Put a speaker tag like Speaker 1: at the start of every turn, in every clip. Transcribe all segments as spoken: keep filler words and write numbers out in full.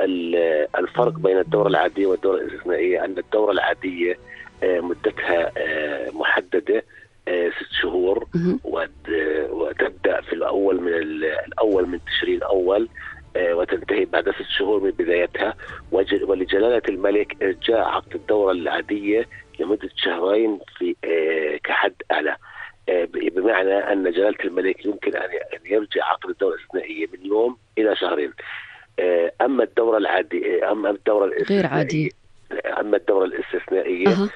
Speaker 1: الفرق بين الدورة العادية والدورة الاستثنائية أن الدورة العادية مدتها محددة ست شهور، وتبدأ في الأول من الأول من تشرين أول وتنتهي بعد ست شهور من بدايتها. ولجلالة الملك إرجاع عقد الدورة العادية لمدة شهرين في كحد أعلى، بمعنى أن جلالة الملك يمكن أن يرجع عقد الدورة الاستثنائية من يوم إلى شهرين. أما الدورة العادية أما الدورة
Speaker 2: غير عادية
Speaker 1: أما الدورة الاستثنائية أه.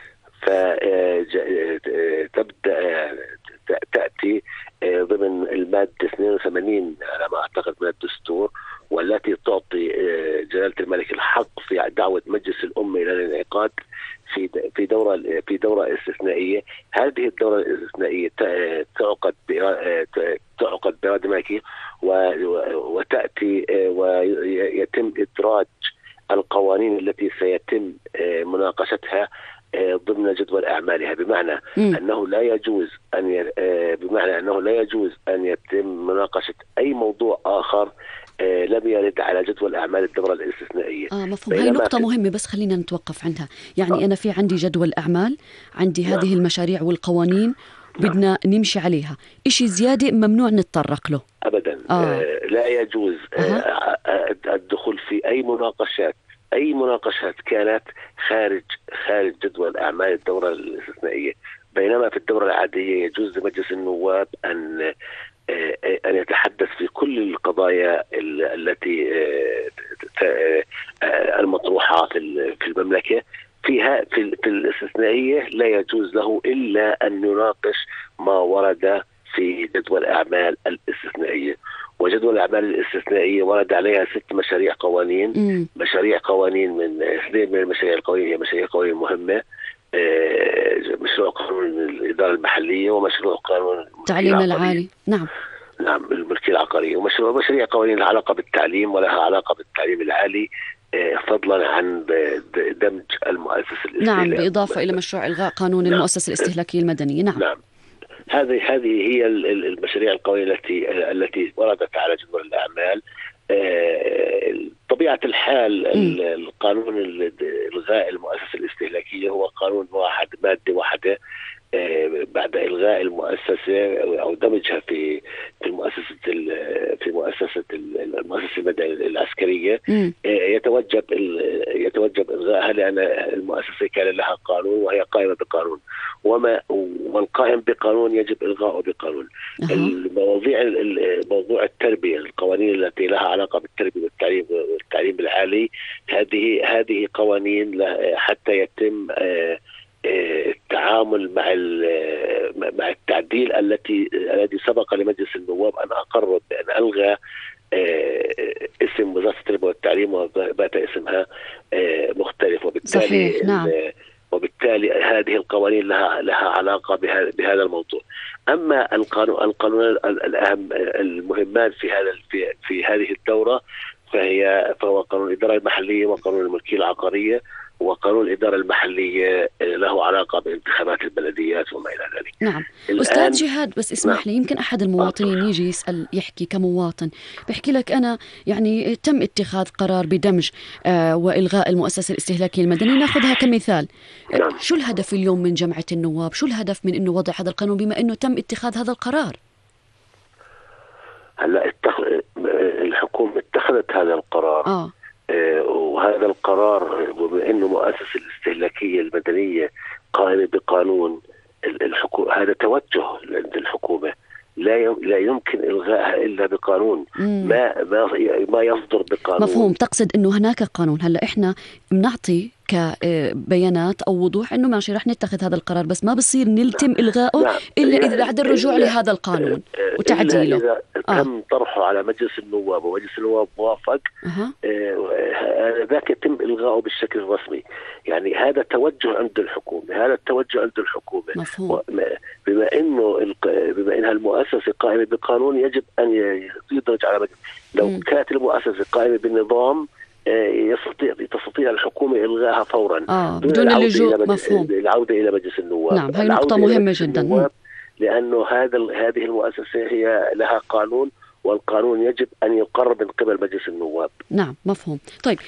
Speaker 1: فتبدأ تأتي ضمن المادة اثنين وثمانين على ما أعتقد من الدستور، والتي تعطي جلالة الملك الحق في دعوة مجلس الأمة إلى الانعقاد في في دورة في دورة استثنائية. هذه الدورة الاستثنائية تعقد تعقد بإرادة الملكية، وتأتي ويتم إدراج القوانين التي سيتم مناقشتها ضمن جدول أعمالها، بمعنى م. أنه لا يجوز أن بمعنى أنه لا يجوز أن يتم مناقشة أي موضوع آخر لم يرد على جدول أعمال الدورة الاستثنائية.
Speaker 2: آه مفهوم. هاي نقطة مهمة، بس خلينا نتوقف عندها. يعني آه. أنا في عندي جدول أعمال، عندي هذه نعم. المشاريع والقوانين بدنا نعم. نمشي عليها، إشي زيادة ممنوع نتطرق له
Speaker 1: أبدا. آه. آه لا يجوز آه. الدخول في أي مناقشات أي مناقشات كانت خارج خارج جدول أعمال الدورة الاستثنائية، بينما في الدورة العادية يجوز لمجلس النواب أن أن يتحدث في كل القضايا التي المطروحة في المملكة. فيها في الاستثنائية لا يجوز له إلا أن يناقش ما ورد في جدول أعمال الاستثنائية. وجدول الأعمال الاستثنائية ورد عليها ست مشاريع قوانين م. مشاريع قوانين من اثنين من المشاريع القوانين هي مشاريع قوانين مهمة، مشروع قانون الإدارة المحلية ومشروع قانون
Speaker 2: التعليم العالي. نعم
Speaker 1: نعم الملكية العقارية، ومشروع مشاريع قوانين لها علاقة بالتعليم ولها علاقة بالتعليم العالي، فضلا عن دمج المؤسسة الاستهلاكية.
Speaker 2: نعم، بالإضافة إلى مشروع إلغاء قانون نعم. المؤسسة الاستهلاكية المدنية. نعم,
Speaker 1: نعم. هذه هذه هي المشاريع القوية التي التي وردت على جدول الأعمال. طبيعة الحال القانون إلغاء المؤسسة الاستهلاكية هو قانون واحد، مادة واحدة بعد إلغاء المؤسسة أو دمجها في في المؤسسة في مؤسسة المؤسسة المدنية العسكرية يتوجب يتوجب إلغائها، لأن المؤسسة كان لها قانون وهي قائمة بقانون، وما والقائم بقانون يجب إلغاؤه بقانون. المواضيع موضوع التربية، القوانين التي لها علاقة بالتربية والتعليم والتعليم العالي، هذه هذه قوانين حتى يتم التعامل مع مع التعديل التي الذي سبق لمجلس النواب أن أقر بأن ألغى اسم وزارة التربية والتعليم وبات اسمها مختلف، وبالتالي
Speaker 2: صحيح. نعم.
Speaker 1: وبالتالي هذه القوانين لها لها علاقة بهذا الموضوع. أما القانون القانون الأهم المهمان في هذا في في هذه الدورة فهي فهو قانون الإدارة المحلية وقانون الملكية العقارية، وقانون الإدارة المحلية له علاقة بانتخابات البلديات وما إلى ذلك.
Speaker 2: نعم. أستاذ جهاد، بس اسمح نعم. لي، يمكن أحد المواطنين يجي يسأل يحكي كمواطن، بيحكي لك أنا يعني تم اتخاذ قرار بدمج آه وإلغاء المؤسسة الاستهلاكية المدنية، نأخذها كمثال. نعم. شو الهدف اليوم من جمعية النواب؟ شو الهدف من إنه وضع هذا القانون بما إنه تم اتخاذ هذا القرار؟
Speaker 1: هلا اتخ... الحكومة اتخذت هذا القرار
Speaker 2: آه.
Speaker 1: وهذا القرار بما أنه مؤسسة الاستهلاكية المدنية قائمة بقانون الحكومة، هذا توجه عند الحكومة، لا لا يمكن إلغائها إلا بقانون. ما ما ما يصدر بقانون.
Speaker 2: مفهوم. تقصد إنه هناك قانون، هلا إحنا بنعطي كبيانات أو وضوح إنه ماشي رح نتخذ هذا القرار، بس ما بصير نلتم إلغائه نعم. إلا إذا بعد الرجوع إلا لهذا القانون
Speaker 1: إلا
Speaker 2: وتعديله.
Speaker 1: إذا آه. تم طرحه على مجلس النواب ومجلس النواب وافق، آه ذاك يتم إلغائه بالشكل الرسمي. يعني هذا توجه عند الحكومة، هذا التوجه عند الحكومة.
Speaker 2: مفهوم.
Speaker 1: بما إنه بما إنها المؤسسة قائمة بقانون يجب أن يدرج على مجلس. لو م. كانت المؤسسة قائمة بالنظام يستطيع تستطيع الحكومة إلغاءها فورا
Speaker 2: آه. بدون اللجوء. مفهوم.
Speaker 1: العودة إلى مجلس النواب.
Speaker 2: نعم، هي نقطة مهمة جدا،
Speaker 1: لأنه هذا هذه المؤسسة هي لها قانون، والقانون يجب أن يقرر من قبل مجلس النواب.
Speaker 2: نعم مفهوم. طيب